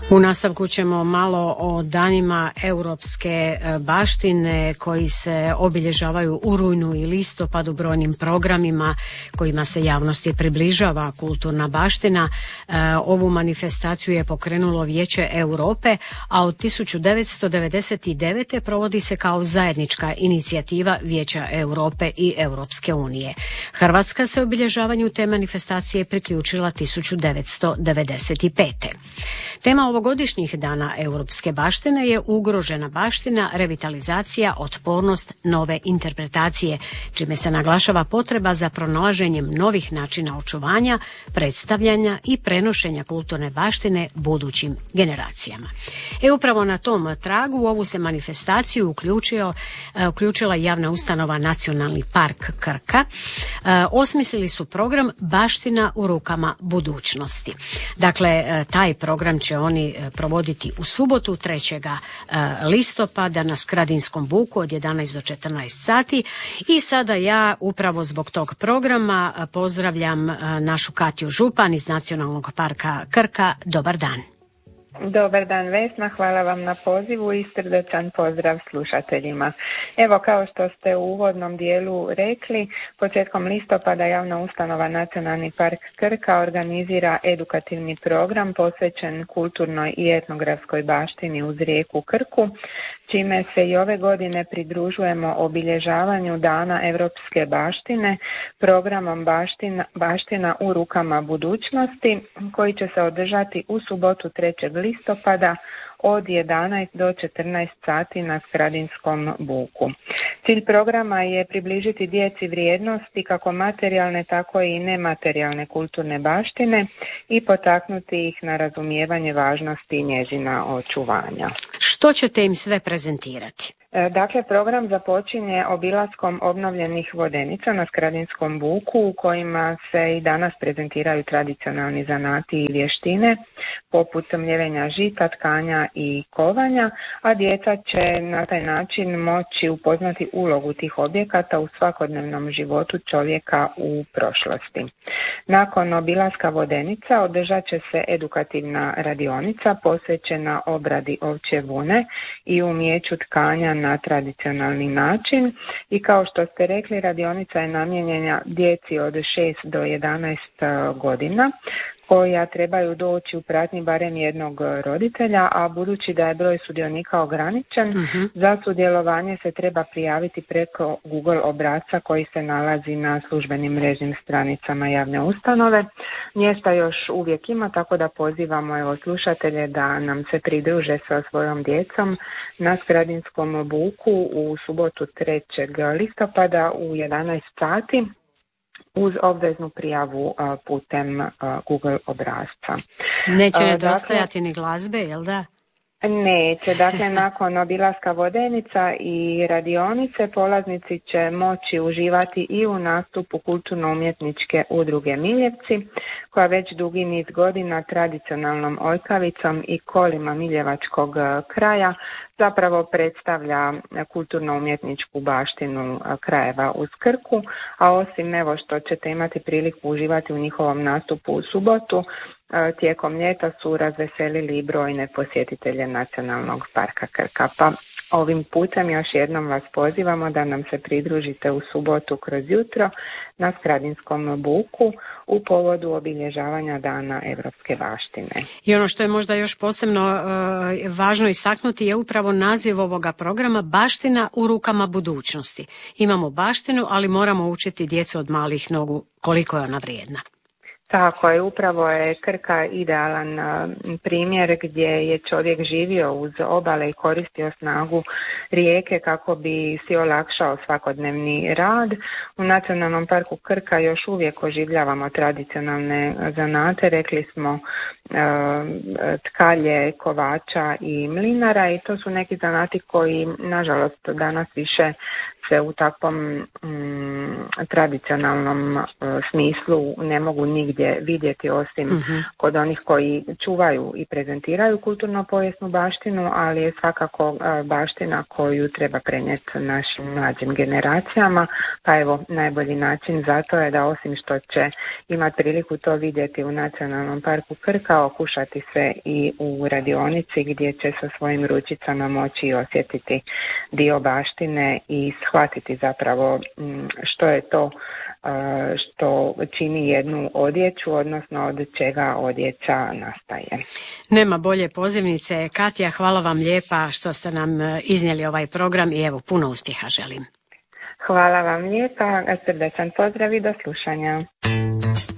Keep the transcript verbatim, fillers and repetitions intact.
U nastavku ćemo malo o danima europske baštine koji se obilježavaju u rujnu i listopadu brojnim programima kojima se javnosti približava kulturna baština. Ovu manifestaciju je pokrenulo Vijeće Europe, a od tisuću devetsto devedeset devete. provodi se kao zajednička inicijativa Vijeća Europe i Europske unije. Hrvatska se obilježavanju te manifestacije priključila tisuću devetsto devedeset pete. Tema ovogodišnjih dana europske baštine je ugrožena baština, revitalizacija, otpornost, nove interpretacije, čime se naglašava potreba za pronalaženjem novih načina očuvanja, predstavljanja i prenošenja kulturne baštine budućim generacijama. E upravo na tom tragu u ovu se manifestaciju uključio, uključila javna ustanova Nacionalni park Krka. Osmislili su program Baština u rukama budućnosti. Dakle, taj program će oni provoditi u subotu trećeg listopada na Skradinskom buku od jedanaest do četrnaest sati. I sada ja upravo zbog tog programa pozdravljam našu Katju Župan iz Nacionalnog parka Krka. Dobar dan. Dobar dan Vesna, hvala vam na pozivu i srdačan pozdrav slušateljima. Evo, kao što ste u uvodnom dijelu rekli, početkom listopada javna ustanova Nacionalni park Krka organizira edukativni program posvećen kulturnoj i etnografskoj baštini uz rijeku Krku, čime se i ove godine pridružujemo obilježavanju Dana europske baštine programom baština, baština u rukama budućnosti, koji će se održati u subotu trećeg listopada od jedanaest do četrnaest sati na Skradinskom buku. Cilj programa je približiti djeci vrijednosti kako materijalne tako i nematerijalne kulturne baštine i potaknuti ih na razumijevanje važnosti njezina očuvanja. Što ćete im sve prezentirati? Dakle, program započinje obilaskom obnovljenih vodenica na Skradinskom buku u kojima se i danas prezentiraju tradicionalni zanati i vještine poput mljevenja žita, tkanja i kovanja, a djeca će na taj način moći upoznati ulogu tih objekata u svakodnevnom životu čovjeka u prošlosti. Nakon obilaska vodenica održat će se edukativna radionica posvećena obradi ovčje vune i umijeću tkanja na tradicionalni način i kao što ste rekli, radionica je namijenjena djeci od šest do jedanaest godina koja trebaju doći u pratnji barem jednog roditelja, a budući da je broj sudionika ograničen, uh-huh. za sudjelovanje se treba prijaviti preko Google obrasca koji se nalazi na službenim mrežnim stranicama javne ustanove. Mjesta još uvijek ima, tako da pozivamo evo slušatelje da nam se pridruže sa svojom djecom na Skradinskom buku u subotu trećeg listopada u jedanaest sati. Uz obveznu prijavu uh, putem uh, Google obrasca. Neće nedostajati uh, dakle, ni glazbe, jel da? Neće, dakle nakon obilaska vodenica i radionice polaznici će moći uživati i u nastupu kulturno-umjetničke udruge Miljevci, koja već dugi niz godina tradicionalnom ojkavicom i kolima miljevačkog kraja zapravo predstavlja kulturno-umjetničku baštinu krajeva uz Krku, a osim evo što ćete imati priliku uživati u njihovom nastupu u subotu, tijekom ljeta su razveselili brojne posjetitelje Nacionalnog parka Krka. Pa ovim putem još jednom vas pozivamo da nam se pridružite u subotu kroz jutro na Skradinskom buku u povodu obilježavanja Dana europske baštine. I ono što je možda još posebno uh, važno istaknuti je upravo naziv ovoga programa Baština u rukama budućnosti. Imamo baštinu, ali moramo učiti djecu od malih nogu koliko je ona vrijedna. Tako je, upravo je Krka idealan primjer gdje je čovjek živio uz obale i koristio snagu rijeke kako bi si olakšao svakodnevni rad. U Nacionalnom parku Krka još uvijek oživljavamo tradicionalne zanate, rekli smo tkalje, kovača i mlinara, i to su neki zanati koji nažalost danas više se u takvom mm, tradicionalnom uh, smislu ne mogu nigdje vidjeti osim mm-hmm. kod onih koji čuvaju i prezentiraju kulturno-povijesnu baštinu, ali je svakako uh, baština koju treba prenijeti našim mlađim generacijama, pa evo najbolji način za to je da osim što će imati priliku to vidjeti u Nacionalnom parku Krka, okušati se i u radionici gdje će sa svojim ručicama moći osjetiti dio baštine i shvatiti zapravo što je to što čini jednu odjeću, odnosno od čega odjeća nastaje. Nema bolje pozivnice. Katja, hvala vam lijepa što ste nam iznijeli ovaj program i evo puno uspjeha želim. Hvala vam lijepa, srdečan pozdrav i do slušanja.